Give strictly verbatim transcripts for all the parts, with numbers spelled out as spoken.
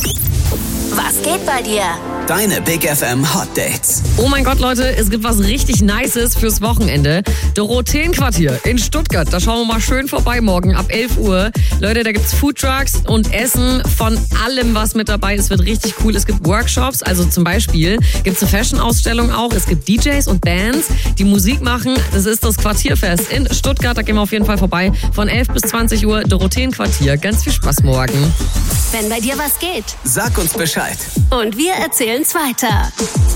Was geht bei dir? Deine Big F M Hot Dates. Oh mein Gott, Leute, es gibt was richtig Nices fürs Wochenende. Dorotheenquartier in Stuttgart. Da schauen wir mal schön vorbei morgen ab elf Uhr. Leute, da gibt's Foodtrucks und Essen von allem, was mit dabei ist. Wird richtig cool. Es gibt Workshops, also zum Beispiel gibt's eine Fashion-Ausstellung auch. Es gibt D Js und Bands, die Musik machen. Das ist das Quartierfest in Stuttgart. Da gehen wir auf jeden Fall vorbei. Von elf bis zwanzig Uhr Dorotheenquartier. Ganz viel Spaß morgen. Wenn bei dir was geht. Sag uns Bescheid. Und wir erzählen's weiter.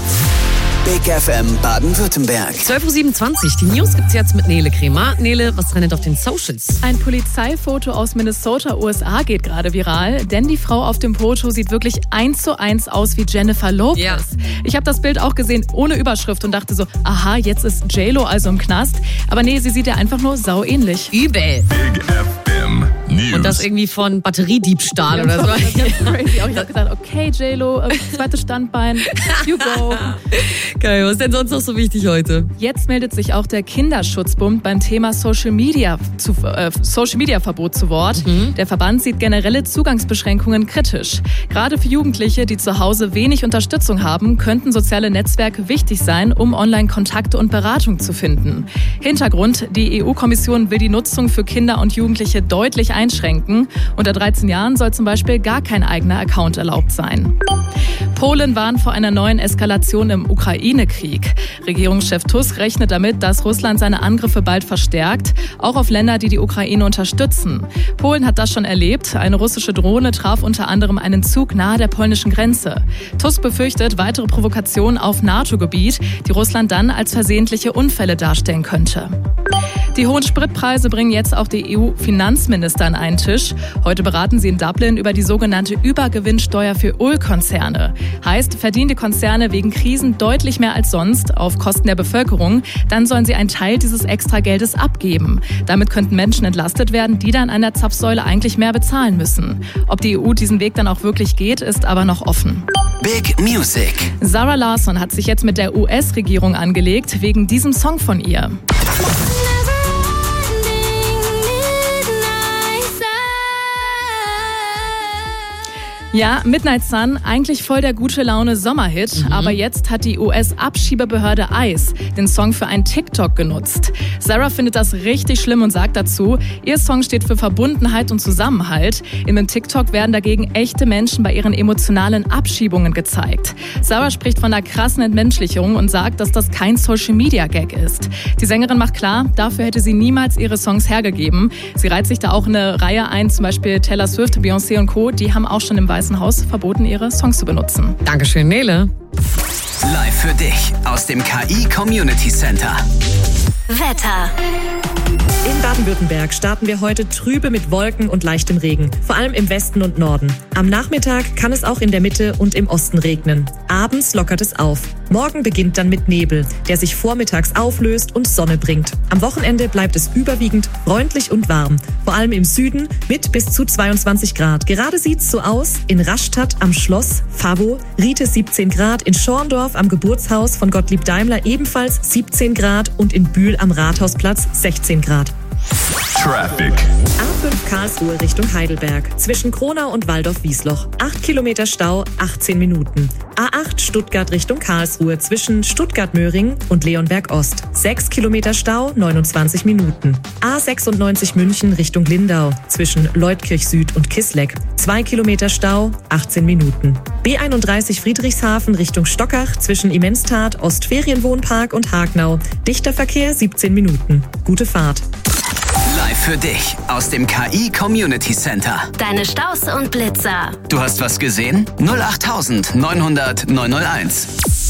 Big F M Baden-Württemberg. zwölf Uhr siebenundzwanzig. Die News gibt's jetzt mit Nele Kremer. Nele, was trendet auf den Socials? Ein Polizeifoto aus Minnesota, U S A geht gerade viral, denn die Frau auf dem Foto sieht wirklich eins zu eins aus wie Jennifer Lopez. Ja. Ich habe das Bild auch gesehen ohne Überschrift und dachte so, aha, jetzt ist J-Lo also im Knast. Aber nee, sie sieht ja einfach nur sau ähnlich. Übel. Big F M News. Und das irgendwie von Batteriediebstahl oder so. Das ist crazy. Auch ich habe gedacht, okay, J-Lo, äh, zweites Standbein, you go. Geil, was ist denn sonst noch so wichtig heute? Jetzt meldet sich auch der Kinderschutzbund beim Thema Social Media, zu, äh, Social Media Verbot zu Wort. Mhm. Der Verband sieht generelle Zugangsbeschränkungen kritisch. Gerade für Jugendliche, die zu Hause wenig Unterstützung haben, könnten soziale Netzwerke wichtig sein, um Online-Kontakte und Beratung zu finden. Hintergrund: Die E U-Kommission will die Nutzung für Kinder und Jugendliche deutlich einschränken. Unter dreizehn Jahren soll zum Beispiel gar kein eigener Account erlaubt sein. Polen warnt vor einer neuen Eskalation im Ukraine-Krieg. Regierungschef Tusk rechnet damit, dass Russland seine Angriffe bald verstärkt, auch auf Länder, die die Ukraine unterstützen. Polen hat das schon erlebt. Eine russische Drohne traf unter anderem einen Zug nahe der polnischen Grenze. Tusk befürchtet weitere Provokationen auf NATO-Gebiet, die Russland dann als versehentliche Unfälle darstellen könnte. Die hohen Spritpreise bringen jetzt auch die E U-Finanzminister an einen Tisch. Heute beraten sie in Dublin über die sogenannte Übergewinnsteuer für Ölkonzerne. Heißt, verdienen die Konzerne wegen Krisen deutlich mehr als sonst auf Kosten der Bevölkerung, dann sollen sie einen Teil dieses Extrageldes abgeben. Damit könnten Menschen entlastet werden, die dann an der Zapfsäule eigentlich mehr bezahlen müssen. Ob die E U diesen Weg dann auch wirklich geht, ist aber noch offen. Big Music. Zara Larsson hat sich jetzt mit der U S-Regierung angelegt, wegen diesem Song von ihr. Ja, Midnight Sun, eigentlich voll der gute Laune Sommerhit, mhm. aber jetzt hat die U S-Abschiebebehörde ICE den Song für einen TikTok genutzt. Sarah findet das richtig schlimm und sagt dazu, ihr Song steht für Verbundenheit und Zusammenhalt. In dem TikTok werden dagegen echte Menschen bei ihren emotionalen Abschiebungen gezeigt. Sarah spricht von einer krassen Entmenschlichung und sagt, dass das kein Social-Media-Gag ist. Die Sängerin macht klar, dafür hätte sie niemals ihre Songs hergegeben. Sie reiht sich da auch eine Reihe ein, zum Beispiel Taylor Swift, Beyoncé und Co., die haben auch schon im Weißen Haus verboten, ihre Songs zu benutzen. Dankeschön, Nele. Live für dich aus dem K I Community Center. Wetter. In Baden-Württemberg starten wir heute trübe mit Wolken und leichtem Regen, vor allem im Westen und Norden. Am Nachmittag kann es auch in der Mitte und im Osten regnen. Abends lockert es auf. Morgen beginnt dann mit Nebel, der sich vormittags auflöst und Sonne bringt. Am Wochenende bleibt es überwiegend freundlich und warm, vor allem im Süden mit bis zu zweiundzwanzig Grad. Gerade sieht's so aus in Rastatt am Schloss, Favo, Riete siebzehn Grad, in Schorndorf am Geburtshaus von Gottlieb Daimler ebenfalls siebzehn Grad und in Bühl am Rathausplatz sechzehn Grad. Traffic. A fünf Karlsruhe Richtung Heidelberg. Zwischen Kronau und Waldorf-Wiesloch. acht Kilometer Stau, achtzehn Minuten. A acht Stuttgart Richtung Karlsruhe. Zwischen Stuttgart-Möhring und Leonberg Ost. sechs Kilometer Stau, neunundzwanzig Minuten. A sechsundneunzig München Richtung Lindau. Zwischen Leutkirch Süd und Kisleck. zwei Kilometer Stau, achtzehn Minuten. B einunddreißig Friedrichshafen Richtung Stockach. Zwischen Immenstadt, Ostferienwohnpark und Hagnau. Dichter Verkehr, siebzehn Minuten. Gute Fahrt. Live für dich aus dem K I Community Center. Deine Staus und Blitzer. Du hast was gesehen? null acht neunhundert neunhunderteins.